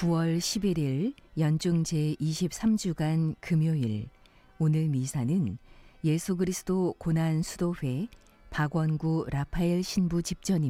9월 11일 연중 제23주간 금요일, 오늘 미사는 예수 그리스도 고난 수도회 박원구 라파엘 신부 집전입니다.